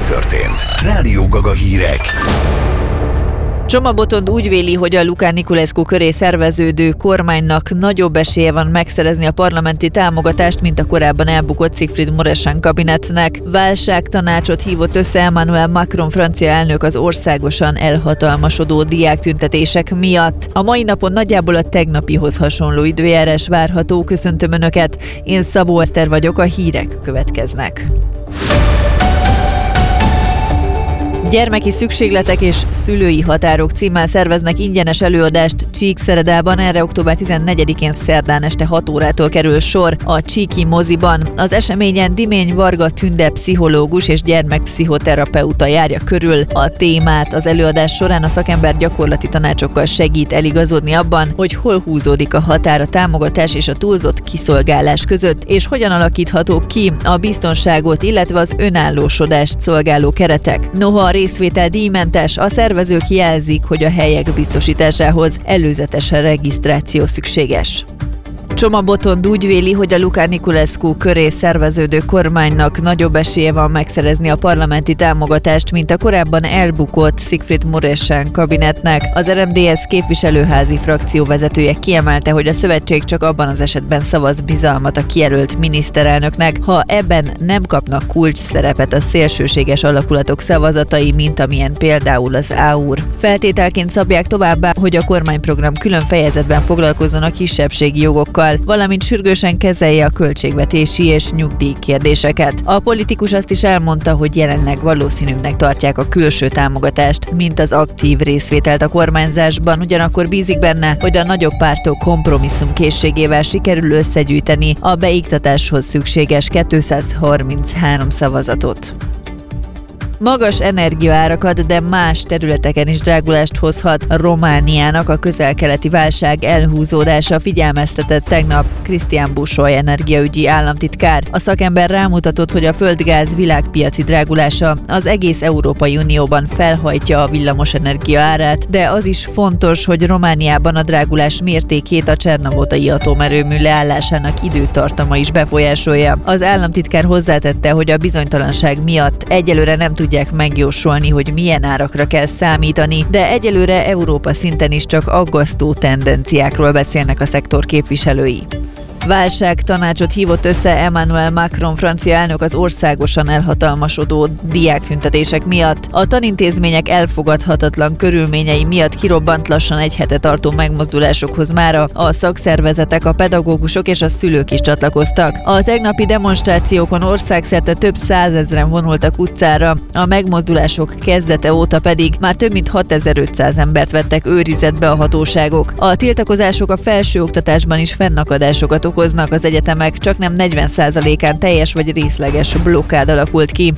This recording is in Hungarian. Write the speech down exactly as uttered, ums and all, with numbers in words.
történt. Rádió Gaga hírek. Csoma Botond úgy véli, hogy a Luca Niculescu köré szerveződő kormánynak nagyobb esélye van megszerezni a parlamenti támogatást, mint a korábban elbukott Siegfried Muresan kabinetnek. Válságtanácsot hívott össze Emmanuel Macron francia elnök az országosan elhatalmasodó diáktüntetések miatt. A mai napon nagyjából a tegnapihoz hasonló időjárás várható. Köszöntöm Önöket, én Szabó Eszter vagyok, a hírek következnek. Gyermeki szükségletek és szülői határok címmel szerveznek ingyenes előadást Csíkszeredában. Erre október tizennegyedikén szerdán este hat órától kerül sor a Csíki moziban. Az eseményen Dimény Varga Tünde pszichológus és gyermekpszichoterapeuta járja körül a témát. Az előadás során a szakember gyakorlati tanácsokkal segít eligazodni abban, hogy hol húzódik a határ a támogatás és a túlzott kiszolgálás között, és hogyan alakíthatók ki a biztonságot, illetve az önállósodást szolgáló keretek. Noha a részvétel díjmentes, a szervezők jelzik, hogy a helyek biztosításához előzetes regisztráció szükséges. Csoma Botond úgy véli, hogy a Luca Niculescu köré szerveződő kormánynak nagyobb esélye van megszerezni a parlamenti támogatást, mint a korábban elbukott Siegfried Muresan kabinetnek. Az er em dé es képviselőházi frakcióvezetője kiemelte, hogy a szövetség csak abban az esetben szavaz bizalmat a kijelölt miniszterelnöknek, ha ebben nem kapnak kulcs szerepet a szélsőséges alakulatok szavazatai, mint amilyen például az á u er. Feltételként szabják továbbá, hogy a kormányprogram külön fejezetben foglalkozzon a kisebbségi jogokkal, valamint sürgősen kezelje a költségvetési és nyugdíjkérdéseket. A politikus azt is elmondta, hogy jelenleg valószínűbbnek tartják a külső támogatást, mint az aktív részvételt a kormányzásban, ugyanakkor bízik benne, hogy a nagyobb pártok kompromisszumkészségével sikerül összegyűjteni a beiktatáshoz szükséges kétszázharminchárom szavazatot. Magas energiaárakat, de más területeken is drágulást hozhat Romániának a közel-keleti válság elhúzódása, figyelmeztetett tegnap Cristian Busoy energiaügyi államtitkár. A szakember rámutatott, hogy a földgáz világpiaci drágulása az egész Európai Unióban felhajtja a villamosenergia árát, de az is fontos, hogy Romániában a drágulás mértékét a Csernovói atomerőmű leállásának időtartama is befolyásolja. Az államtitkár hozzátette, hogy a bizonytalanság miatt egyelőre nem tudják megjósolni, hogy milyen árakra kell számítani, de egyelőre Európa szinten is csak aggasztó tendenciákról beszélnek a szektor képviselői. Válságtanácsot hívott össze Emmanuel Macron francia elnök az országosan elhatalmasodó diáktüntetések miatt. A tanintézmények elfogadhatatlan körülményei miatt kirobbant lassan egy hete tartó megmozdulásokhoz mára a szakszervezetek, a pedagógusok és a szülők is csatlakoztak. A tegnapi demonstrációkon országszerte több százezren vonultak utcára, a megmozdulások kezdete óta pedig már több mint hatezer-ötszáz embert vettek őrizetbe a hatóságok. A tiltakozások a felsőoktatásban is fennakadásokat okoznak, az egyetemek csaknem negyven százalékán teljes vagy részleges blokkád alakult ki.